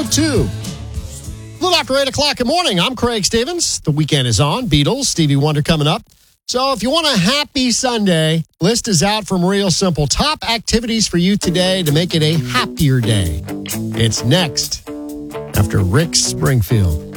952. A little after 8 o'clock in the morning, I'm Craig Stevens. The weekend is on. Beatles, Stevie Wonder coming up. So if you want a happy Sunday, list is out from Real Simple. Top activities for you today to make it a happier day. It's next after Rick Springfield.